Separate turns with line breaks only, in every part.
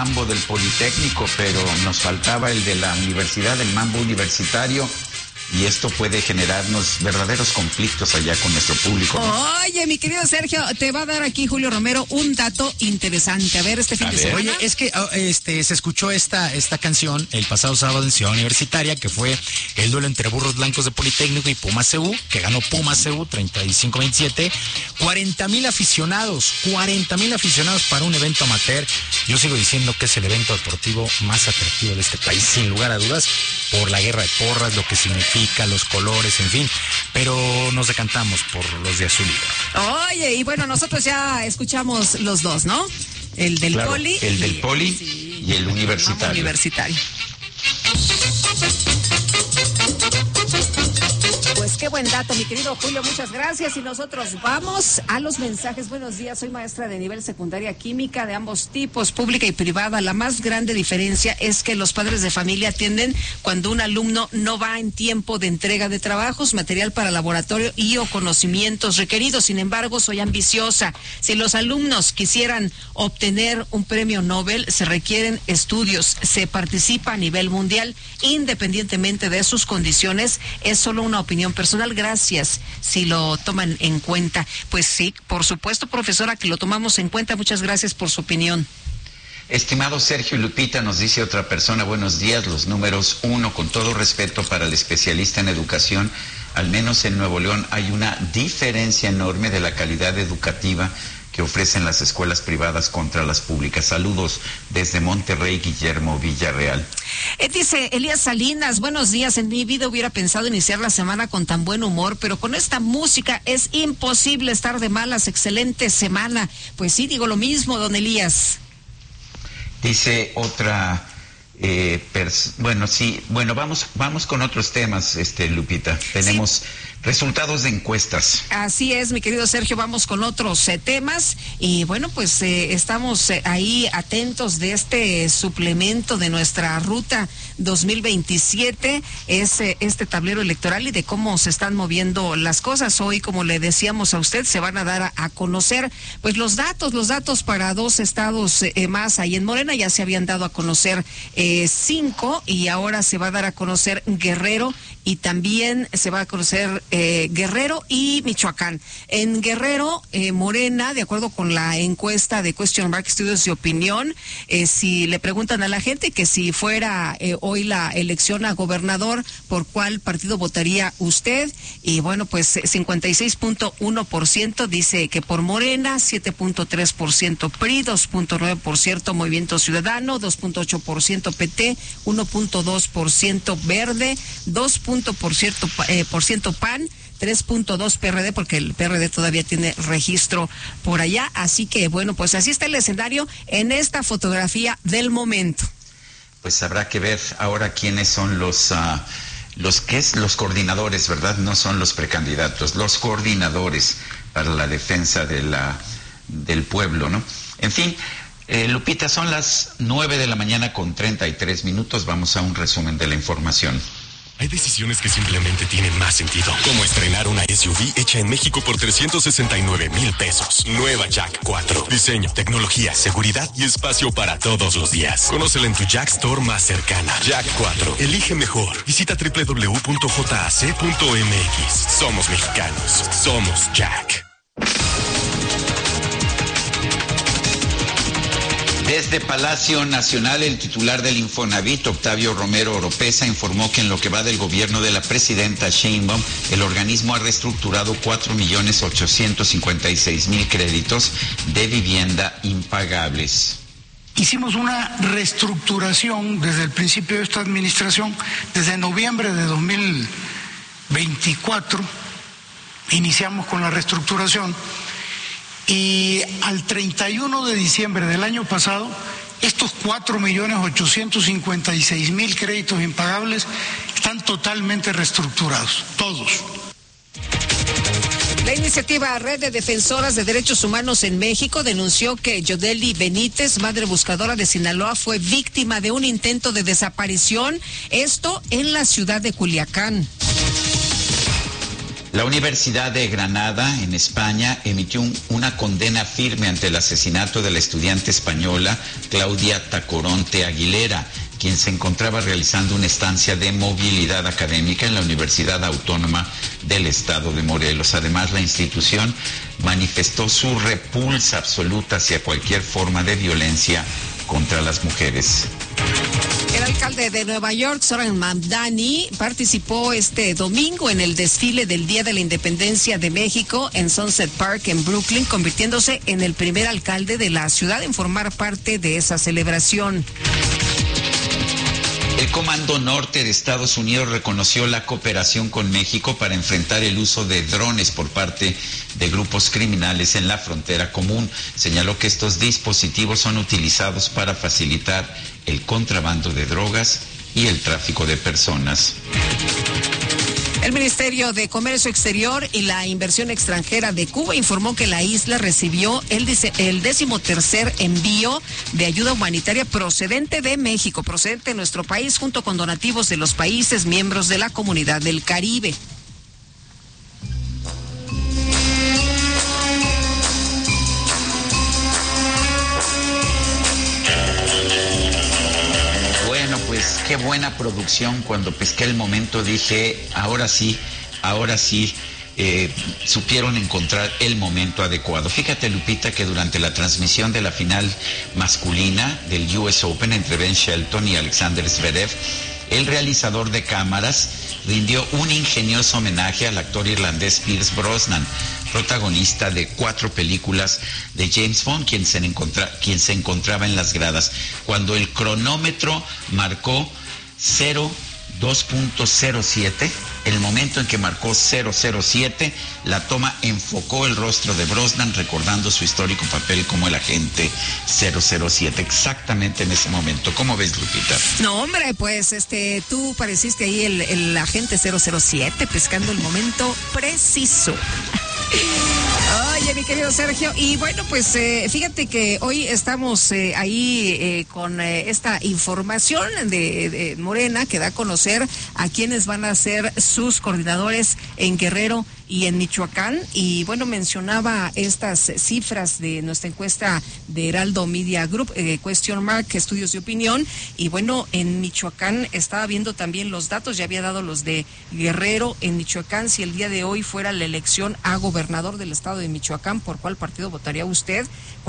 Mambo del Politécnico, pero nos faltaba el de la universidad, el Mambo Universitario. Y esto puede generarnos verdaderos conflictos allá con nuestro público, ¿no?
Oye, mi querido Sergio, te va a dar aquí Julio Romero un dato interesante. A ver, este fin de semana.
Oye, es que se escuchó esta canción el pasado sábado en Ciudad Universitaria, que fue el duelo entre Burros Blancos de Politécnico y Pumas CU, que ganó Pumas CU 35-27. 40,000 aficionados para un evento amateur. Yo sigo diciendo que es el evento deportivo más atractivo de este país, sin lugar a dudas, por la guerra de porras, lo que significa, los colores, en fin, pero nos decantamos por los de azul y verde.
Oye, y bueno, nosotros ya escuchamos los dos, ¿no? El del Poli.
El del Poli
sí,
y el universitario.
Pues qué buen dato, mi querido Julio, muchas gracias. Y nosotros vamos a los mensajes. Buenos días, soy maestra de nivel secundaria química de ambos tipos, pública y privada. La más grande diferencia es que los padres de familia atienden cuando un alumno no va en tiempo de entrega de trabajos, material para laboratorio y o conocimientos requeridos. Sin embargo, soy ambiciosa. Si los alumnos quisieran obtener un premio Nobel, se requieren estudios, se participa a nivel mundial, independientemente de sus condiciones. Es solo una opinión personal, gracias si lo toman en cuenta. Pues sí, por supuesto, profesora, que lo tomamos en cuenta. Muchas gracias por su opinión.
Estimado Sergio y Lupita, nos dice otra persona, buenos días, los números 1, con todo respeto para el especialista en educación, al menos en Nuevo León hay una diferencia enorme de la calidad educativa que ofrecen las escuelas privadas contra las públicas. Saludos desde Monterrey, Guillermo Villarreal.
Dice Elías Salinas, buenos días, en mi vida hubiera pensado iniciar la semana con tan buen humor, pero con esta música es imposible estar de malas. Excelente semana. Pues sí, digo lo mismo, don Elías.
Dice otra... vamos con otros temas, Lupita. Tenemos resultados de encuestas.
Así es, mi querido Sergio, vamos con otros temas y bueno, pues estamos ahí atentos de este suplemento de nuestra ruta 2027, es este tablero electoral y de cómo se están moviendo las cosas. Hoy, como le decíamos a usted, se van a dar a conocer pues los datos para 2 estados más ahí en Morena. Ya se habían dado a conocer 5 y ahora se va a dar a conocer Guerrero y también se va a conocer Guerrero y Michoacán. En Guerrero, Morena, de acuerdo con la encuesta de Question Mark Estudios de Opinión, si le preguntan a la gente que si fuera hoy la elección a gobernador, ¿por cuál partido votaría usted? Y bueno, pues 56.1% dice que por Morena, 7.3% PRI, 2.9% Movimiento Ciudadano, 2.8% PT, 1.2% Verde, 2% PAN, 3.2 PRD, porque el PRD todavía tiene registro por allá. Así que bueno, pues así está el escenario en esta fotografía del momento.
Pues habrá que ver ahora quiénes son los coordinadores, ¿verdad? No son los precandidatos, los coordinadores para la defensa del pueblo, ¿no? En fin, Lupita, son las 9:33 a.m. Vamos a un resumen de la información.
Hay decisiones que simplemente tienen más sentido, como estrenar una SUV hecha en México por 369,000 pesos. Nueva Jack 4. Diseño, tecnología, seguridad y espacio para todos los días. Conócela en tu Jack Store más cercana. Jack 4. Elige mejor. Visita www.jac.mx. Somos mexicanos. Somos Jack.
Desde Palacio Nacional, el titular del Infonavit, Octavio Romero Oropeza, informó que en lo que va del gobierno de la presidenta Sheinbaum, el organismo ha reestructurado 4,856,000 créditos de vivienda impagables.
Hicimos una reestructuración desde el principio de esta administración, desde noviembre de 2024, iniciamos con la reestructuración. Y al 31 de diciembre del año pasado, estos 4,856,000 créditos impagables están totalmente reestructurados, todos.
La iniciativa Red de Defensoras de Derechos Humanos en México denunció que Yodeli Benítez, madre buscadora de Sinaloa, fue víctima de un intento de desaparición, esto en la ciudad de Culiacán.
La Universidad de Granada, en España, emitió una condena firme ante el asesinato de la estudiante española Claudia Tacoronte Aguilera, quien se encontraba realizando una estancia de movilidad académica en la Universidad Autónoma del Estado de Morelos. Además, la institución manifestó su repulsa absoluta hacia cualquier forma de violencia contra las mujeres.
El alcalde de Nueva York, Zoran Mamdani, participó este domingo en el desfile del Día de la Independencia de México en Sunset Park en Brooklyn, convirtiéndose en el primer alcalde de la ciudad en formar parte de esa celebración.
El Comando Norte de Estados Unidos reconoció la cooperación con México para enfrentar el uso de drones por parte de grupos criminales en la frontera común. Señaló que estos dispositivos son utilizados para facilitar el contrabando de drogas y el tráfico de personas.
El Ministerio de Comercio Exterior y la Inversión Extranjera de Cuba informó que la isla recibió el 13º envío de ayuda humanitaria procedente de México, procedente de nuestro país, junto con donativos de los países miembros de la Comunidad del Caribe.
Qué buena producción. Cuando pesqué el momento dije, ahora sí, supieron encontrar el momento adecuado. Fíjate, Lupita, que durante la transmisión de la final masculina del US Open entre Ben Shelton y Alexander Zverev, el realizador de cámaras rindió un ingenioso homenaje al actor irlandés Pierce Brosnan, protagonista de 4 películas de James Bond, quien se encontraba en las gradas. Cuando el cronómetro marcó 2.07, el momento en que marcó 007, la toma enfocó el rostro de Brosnan, recordando su histórico papel como el agente 007, exactamente en ese momento. ¿Cómo ves, Lupita?
No, hombre, pues tú pareciste ahí el agente 007, pescando el momento preciso. Oye, mi querido Sergio, y bueno, pues fíjate que hoy estamos ahí con esta información de Morena, que da a conocer a quienes van a ser sus coordinadores en Guerrero y en Michoacán. Y bueno, mencionaba estas cifras de nuestra encuesta de Heraldo Media Group, Question Mark, Estudios de Opinión. Y bueno, en Michoacán estaba viendo también los datos, ya había dado los de Guerrero. En Michoacán, si el día de hoy fuera la elección a gobernador del estado de Michoacán, ¿por cuál partido votaría usted?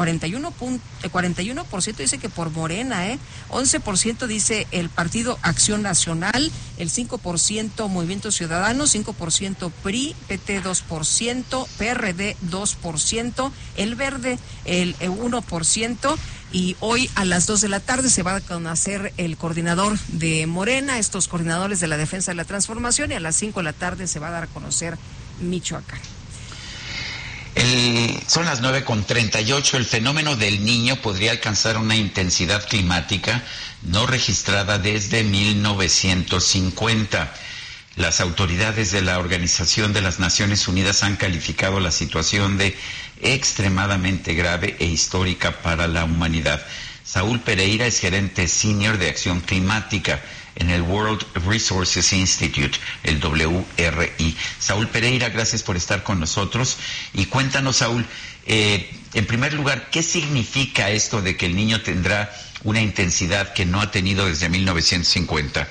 41% dice que por Morena, 11% dice el Partido Acción Nacional, el 5% Movimiento Ciudadano, 5% PRI, PT 2%, PRD 2%, el Verde el 1%. Y hoy a las 2 de la tarde se va a conocer el coordinador de Morena, estos coordinadores de la Defensa de la Transformación, y a las 5 de la tarde se va a dar a conocer Michoacán.
Son las 9:38. El fenómeno del Niño podría alcanzar una intensidad climática no registrada desde 1950. Las autoridades de la Organización de las Naciones Unidas han calificado la situación de extremadamente grave e histórica para la humanidad. Saúl Pereira es gerente senior de acción climática en el World Resources Institute, el WRI. Saúl Pereira, gracias por estar con nosotros. Y cuéntanos, Saúl, en primer lugar, ¿qué significa esto de que el Niño tendrá una intensidad que no ha tenido desde 1950?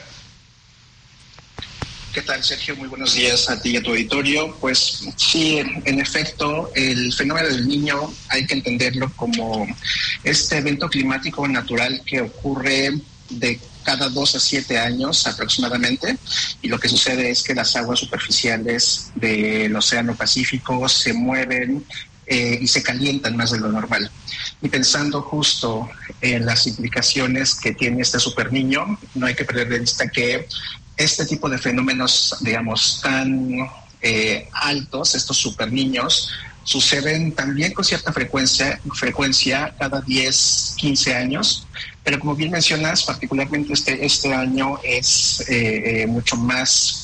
¿Qué tal, Sergio? Muy buenos días a ti y a tu auditorio. Pues sí, en efecto, el fenómeno del Niño hay que entenderlo como este evento climático natural que ocurre de cada 2 a 7 años aproximadamente, y lo que sucede es que las aguas superficiales del Océano Pacífico se mueven y se calientan más de lo normal. Y pensando justo en las implicaciones que tiene este superniño, no hay que perder de vista que este tipo de fenómenos, digamos, tan altos, estos superniños, suceden también con cierta frecuencia cada 10, 15 años, pero como bien mencionas, particularmente este año es mucho más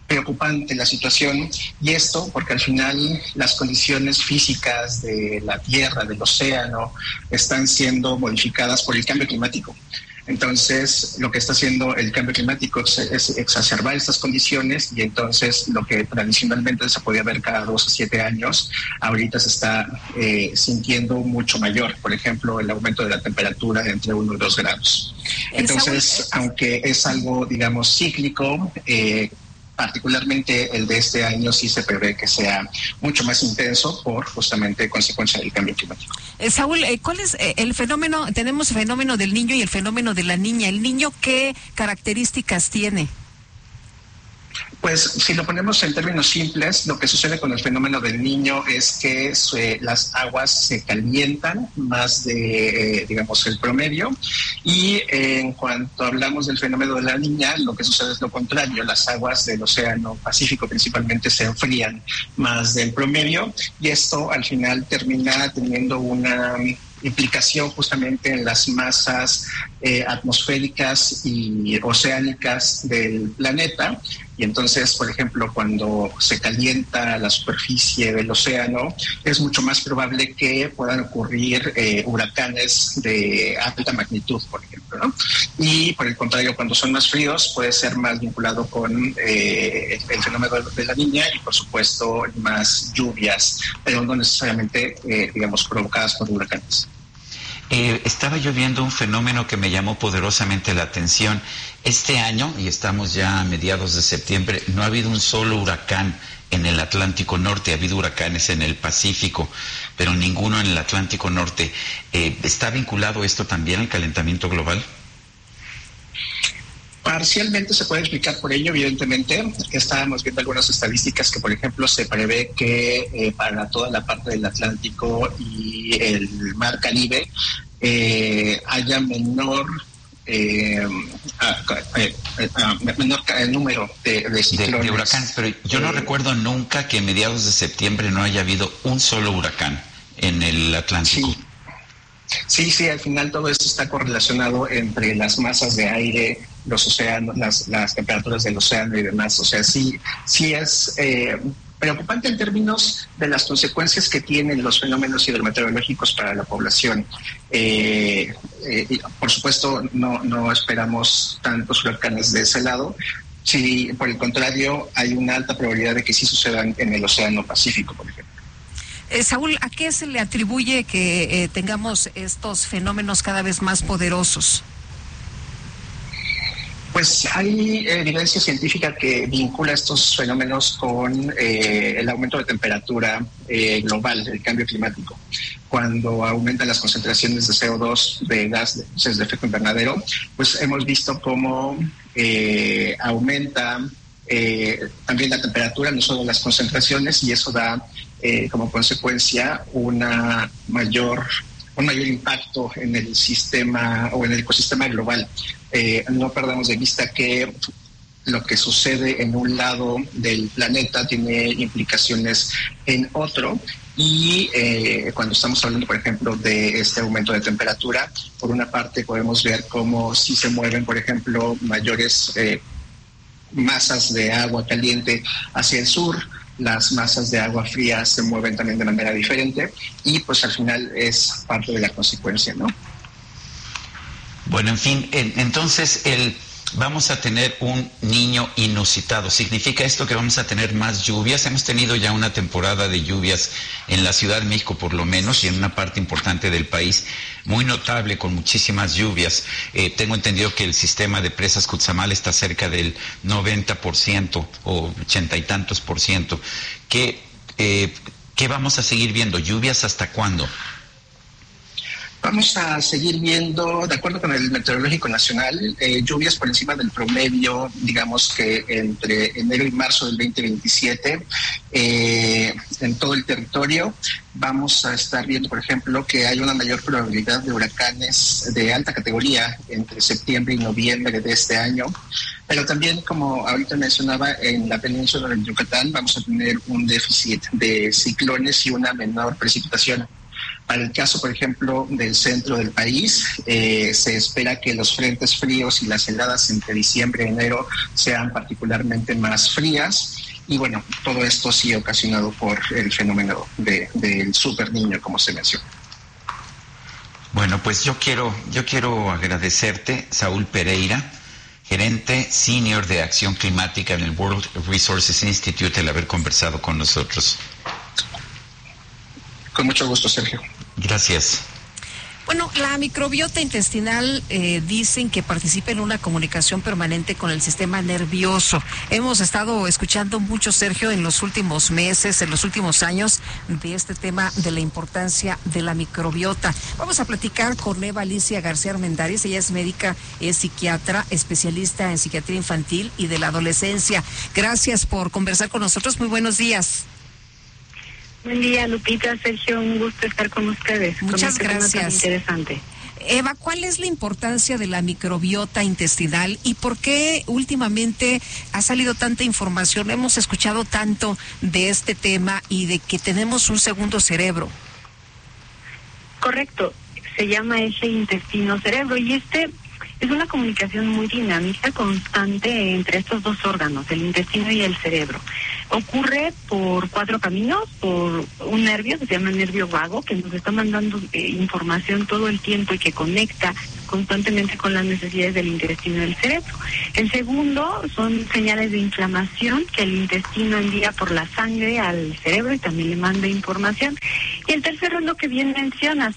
preocupante la situación, y esto porque al final las condiciones físicas de la Tierra, del océano, están siendo modificadas por el cambio climático. Entonces, lo que está haciendo el cambio climático es exacerbar estas condiciones, y entonces lo que tradicionalmente se podía ver cada 2 a 7 años, ahorita se está sintiendo mucho mayor. Por ejemplo, el aumento de la temperatura de entre 1 y 2 grados. Entonces, aunque es algo, digamos, cíclico, particularmente el de este año sí se prevé que sea mucho más intenso por justamente consecuencia del cambio climático.
Saúl, ¿cuál es el fenómeno? Tenemos el fenómeno del niño y el fenómeno de la niña. ¿El niño qué características tiene?
Pues si lo ponemos en términos simples, lo que sucede con el fenómeno del niño es que las aguas se calientan más de, digamos, el promedio, y en cuanto hablamos del fenómeno de la niña, lo que sucede es lo contrario. Las aguas del Océano Pacífico principalmente se enfrían más del promedio, y esto al final termina teniendo una implicación justamente en las masas atmosféricas y oceánicas del planeta. Y entonces, por ejemplo, cuando se calienta la superficie del océano, es mucho más probable que puedan ocurrir huracanes de alta magnitud, por ejemplo, ¿no? Y por el contrario, cuando son más fríos, puede ser más vinculado con el fenómeno de la niña, y por supuesto más lluvias, pero no necesariamente, digamos, provocadas por huracanes.
Estaba yo viendo un fenómeno que me llamó poderosamente la atención. Este año, y estamos ya a mediados de septiembre, no ha habido un solo huracán en el Atlántico Norte. Ha habido huracanes en el Pacífico, pero ninguno en el Atlántico Norte. ¿Está vinculado esto también al calentamiento global?
Parcialmente se puede explicar por ello, evidentemente. Estábamos viendo algunas estadísticas que, por ejemplo, se prevé que para toda la parte del Atlántico y el Mar Caribe haya menor número de ciclones.
De huracanes, pero yo no recuerdo nunca que a mediados de septiembre no haya habido un solo huracán en el Atlántico.
Sí, al final todo esto está correlacionado entre las masas de aire, los océanos, las temperaturas del océano y demás. O sea, sí es preocupante en términos de las consecuencias que tienen los fenómenos hidrometeorológicos para la población. Por supuesto, no esperamos tantos huracanes de ese lado. Sí, por el contrario, hay una alta probabilidad de que sí sucedan en el Océano Pacífico, por ejemplo.
Saúl, ¿a qué se le atribuye que tengamos estos fenómenos cada vez más poderosos?
Pues hay evidencia científica que vincula estos fenómenos con el aumento de temperatura global, el cambio climático. Cuando aumentan las concentraciones de CO2, de gases de efecto invernadero, pues hemos visto cómo aumenta también la temperatura, no solo las concentraciones, y eso da como consecuencia un mayor impacto en el sistema o en el ecosistema global. No perdamos de vista que lo que sucede en un lado del planeta tiene implicaciones en otro, y cuando estamos hablando, por ejemplo, de este aumento de temperatura, por una parte podemos ver cómo si se mueven, por ejemplo, mayores masas de agua caliente hacia el sur, las masas de agua fría se mueven también de manera diferente, y pues al final es parte de la consecuencia, ¿no?
Bueno, en fin, entonces vamos a tener un niño inusitado. ¿Significa esto que vamos a tener más lluvias? Hemos tenido ya una temporada de lluvias en la Ciudad de México, por lo menos, y en una parte importante del país, muy notable, con muchísimas lluvias. Tengo entendido que el sistema de presas Cutzamala está cerca del 90% o 80 y tantos por ciento. ¿Qué vamos a seguir viendo? ¿Lluvias hasta cuándo?
Vamos a seguir viendo, de acuerdo con el Meteorológico Nacional, lluvias por encima del promedio, digamos que entre enero y marzo del 2027, en todo el territorio. Vamos a estar viendo, por ejemplo, que hay una mayor probabilidad de huracanes de alta categoría entre septiembre y noviembre de este año. Pero también, como ahorita mencionaba, en la península del Yucatán vamos a tener un déficit de ciclones y una menor precipitación. Para el caso, por ejemplo, del centro del país, se espera que los frentes fríos y las heladas entre diciembre y enero sean particularmente más frías. Y bueno, todo esto sí ocasionado por el fenómeno del super niño, como se menciona.
Bueno, pues yo quiero agradecerte, Saúl Pereira, gerente senior de Acción Climática en el World Resources Institute, el haber conversado con nosotros.
Con mucho gusto, Sergio.
Gracias.
Bueno, la microbiota intestinal dicen que participa en una comunicación permanente con el sistema nervioso. Hemos estado escuchando mucho, Sergio, en los últimos meses, en los últimos años, de este tema de la importancia de la microbiota. Vamos a platicar con Eva Alicia García Armendáriz. Ella es médica, es psiquiatra, especialista en psiquiatría infantil y de la adolescencia. Gracias por conversar con nosotros. Muy buenos días.
Buen día, Lupita, Sergio, un gusto estar con ustedes.
Muchas gracias.
Interesante.
Eva, ¿cuál es la importancia de la microbiota intestinal y por qué últimamente ha salido tanta información? Hemos escuchado tanto de este tema y de que tenemos un segundo cerebro.
Correcto, se llama eje intestino-cerebro y es una comunicación muy dinámica, constante entre estos dos órganos, el intestino y el cerebro. Ocurre por 4 caminos, por un nervio que se llama nervio vago, que nos está mandando información todo el tiempo y que conecta constantemente con las necesidades del intestino y del cerebro. El segundo son señales de inflamación que el intestino envía por la sangre al cerebro y también le manda información. Y el tercero es lo que bien mencionas,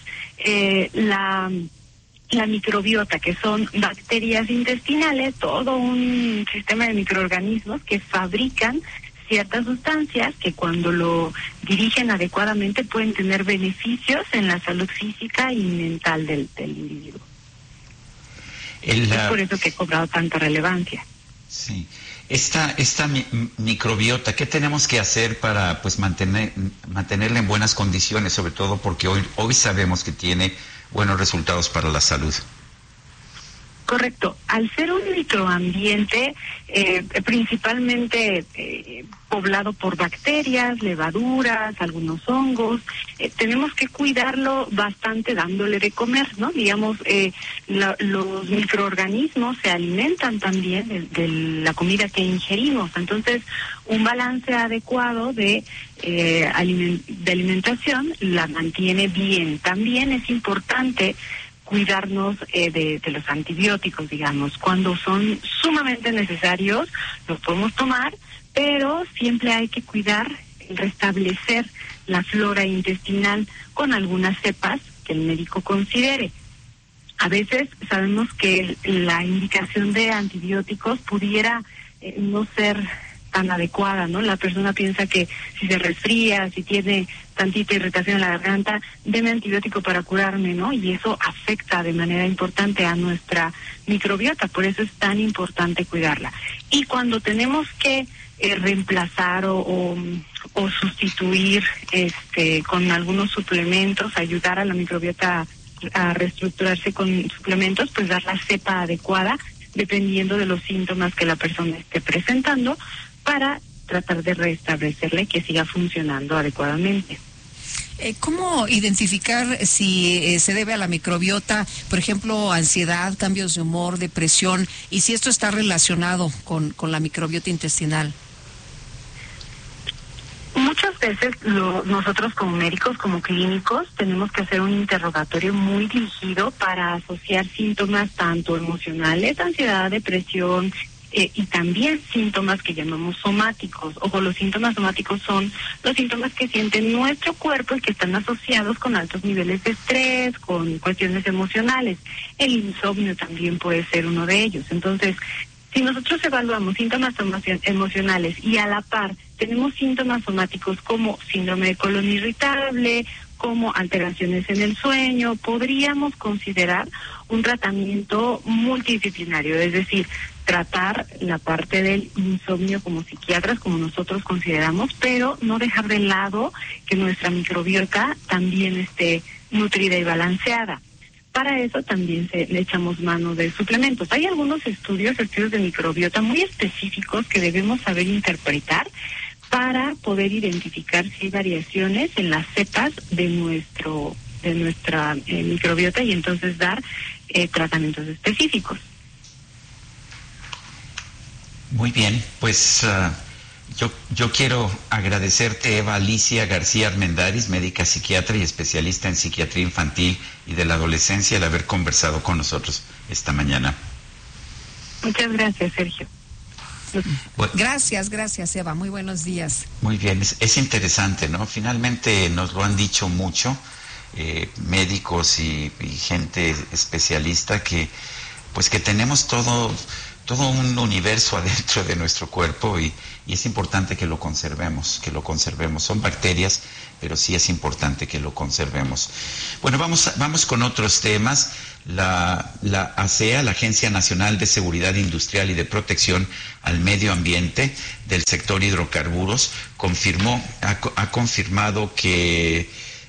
la microbiota, que son bacterias intestinales, todo un sistema de microorganismos que fabrican ciertas sustancias que cuando lo dirigen adecuadamente pueden tener beneficios en la salud física y mental del individuo. Es por eso que ha cobrado tanta relevancia.
Sí. Esta microbiota, ¿qué tenemos que hacer para pues mantenerla en buenas condiciones? Sobre todo porque hoy sabemos que tiene buenos resultados para la salud.
Correcto. Al ser un microambiente principalmente poblado por bacterias, levaduras, algunos hongos, tenemos que cuidarlo bastante dándole de comer, ¿no? Digamos, los microorganismos se alimentan también de la comida que ingerimos. Entonces, un balance adecuado de alimentación la mantiene bien. También es importante cuidarnos de los antibióticos, digamos. Cuando son sumamente necesarios, los podemos tomar, pero siempre hay que cuidar, restablecer la flora intestinal con algunas cepas que el médico considere. A veces sabemos que la indicación de antibióticos pudiera no ser tan adecuada, ¿no? La persona piensa que si se resfría, si tiene tantita irritación en la garganta, deme antibiótico para curarme, ¿no? Y eso afecta de manera importante a nuestra microbiota, por eso es tan importante cuidarla. Y cuando tenemos que reemplazar o sustituir con algunos suplementos, ayudar a la microbiota a reestructurarse con suplementos, pues dar la cepa adecuada dependiendo de los síntomas que la persona esté presentando, para tratar de restablecerle que siga funcionando adecuadamente.
¿Cómo identificar si se debe a la microbiota, por ejemplo, ansiedad, cambios de humor, depresión, y si esto está relacionado con la microbiota intestinal?
Muchas veces nosotros como médicos, como clínicos, tenemos que hacer un interrogatorio muy dirigido para asociar síntomas tanto emocionales, ansiedad, depresión, y también síntomas que llamamos somáticos. Ojo, los síntomas somáticos son los síntomas que siente nuestro cuerpo y que están asociados con altos niveles de estrés, con cuestiones emocionales. El insomnio también puede ser uno de ellos. Entonces, si nosotros evaluamos síntomas emocionales y a la par tenemos síntomas somáticos como síndrome de colon irritable, como alteraciones en el sueño, podríamos considerar un tratamiento multidisciplinario, es decir, tratar la parte del insomnio como psiquiatras, como nosotros consideramos, pero no dejar de lado que nuestra microbiota también esté nutrida y balanceada. Para eso también le echamos mano de suplementos. Hay algunos estudios de microbiota muy específicos que debemos saber interpretar para poder identificar si hay variaciones en las cepas de nuestra microbiota y entonces dar tratamientos específicos.
Muy bien, pues yo quiero agradecerte, Eva Alicia García Armendáriz, médica psiquiatra y especialista en psiquiatría infantil y de la adolescencia, el haber conversado con nosotros esta mañana.
Muchas gracias, Sergio.
Bueno,
Gracias, Eva. Muy buenos días.
muy bien, es interesante, ¿no? Finalmente nos lo han dicho mucho, médicos y gente especialista, que pues que tenemos todo un universo adentro de nuestro cuerpo y es importante que lo conservemos. Son bacterias, pero sí es importante que lo conservemos. Bueno, vamos con otros temas. La ASEA, la Agencia Nacional de Seguridad Industrial y de Protección al Medio Ambiente del sector hidrocarburos, ha confirmado que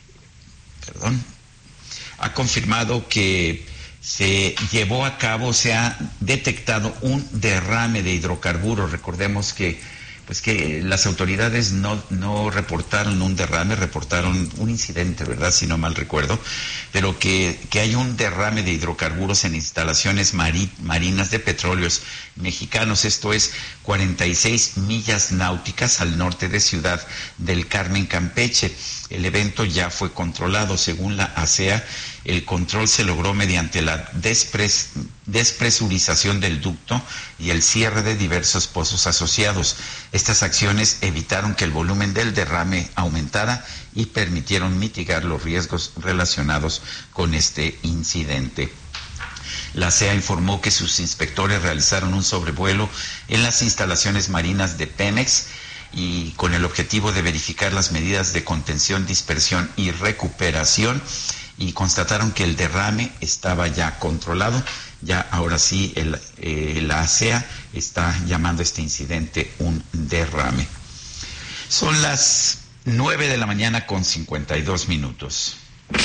se llevó a cabo, se ha detectado un derrame de hidrocarburos. Recordemos que las autoridades no reportaron un derrame, reportaron un incidente, ¿verdad? Si no mal recuerdo, pero que hay un derrame de hidrocarburos en instalaciones marinas de petróleos mexicanos. Esto es 46 millas náuticas al norte de Ciudad del Carmen, Campeche. El evento ya fue controlado. Según la ASEA, el control se logró mediante la despresurización del ducto y el cierre de diversos pozos asociados. Estas acciones evitaron que el volumen del derrame aumentara y permitieron mitigar los riesgos relacionados con este incidente. La ASEA informó que sus inspectores realizaron un sobrevuelo en las instalaciones marinas de Pemex y con el objetivo de verificar las medidas de contención, dispersión y recuperación, y constataron que el derrame estaba ya controlado. Ya ahora sí la ASEA está llamando a este incidente un derrame. Son las 9 de la mañana con 52 minutos.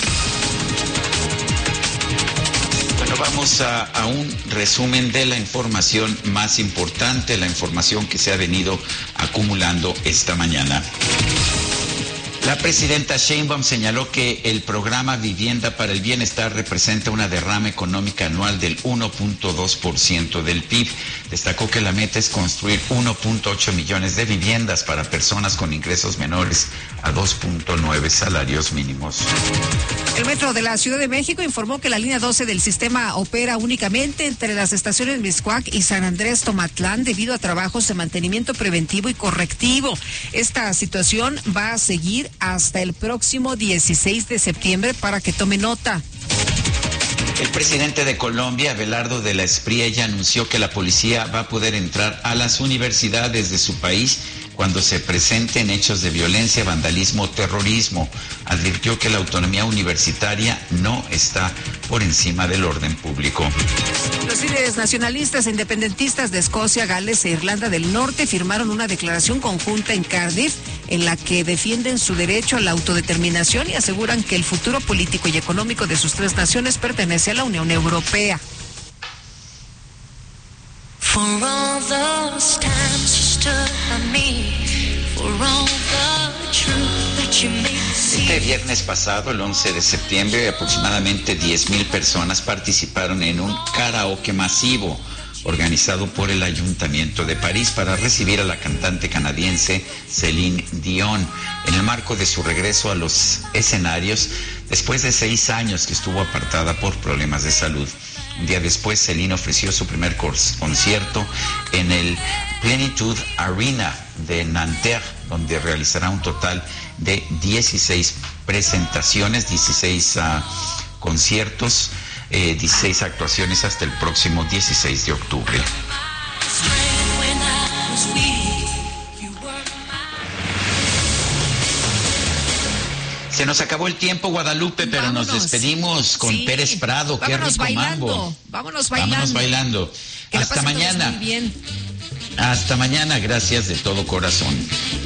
Bueno, vamos a un resumen de la información más importante, la información que se ha venido acumulando esta mañana. La presidenta Sheinbaum señaló que el programa Vivienda para el Bienestar representa una derrama económica anual del 1.2% del PIB. Destacó que la meta es construir 1.8 millones de viviendas para personas con ingresos menores a 2.9 salarios mínimos.
El Metro de la Ciudad de México informó que la línea 12 del sistema opera únicamente entre las estaciones Mixcoac y San Andrés Tomatlán debido a trabajos de mantenimiento preventivo y correctivo. Esta situación va a seguir hasta el próximo 16 de septiembre para que tome nota.
El presidente de Colombia, Abelardo de la Espriella, ya anunció que la policía va a poder entrar a las universidades de su país cuando se presenten hechos de violencia, vandalismo o terrorismo. Advirtió que la autonomía universitaria no está por encima del orden público.
Los líderes nacionalistas e independentistas de Escocia, Gales e Irlanda del Norte firmaron una declaración conjunta en Cardiff en la que defienden su derecho a la autodeterminación y aseguran que el futuro político y económico de sus tres naciones pertenece a la Unión Europea.
For all those times you stood by me, for all the truth that you made me see.
Este viernes pasado, el 11 de septiembre, aproximadamente 10,000 personas participaron en un karaoke masivo organizado por el Ayuntamiento de París para recibir a la cantante canadiense Céline Dion en el marco de su regreso a los escenarios después de 6 años que estuvo apartada por problemas de salud. Un día después, Céline ofreció su primer concierto en el Plenitude Arena de Nanterre, donde realizará un total de 16 presentaciones, 16 conciertos, 16 actuaciones hasta el próximo 16 de octubre. Se nos acabó el tiempo, Guadalupe, pero vámonos. Nos despedimos con Pérez Prado. Qué rico
bailando,
mambo.
Vámonos bailando.
Vámonos bailando. Hasta mañana.
Muy bien.
Hasta mañana, gracias de todo corazón.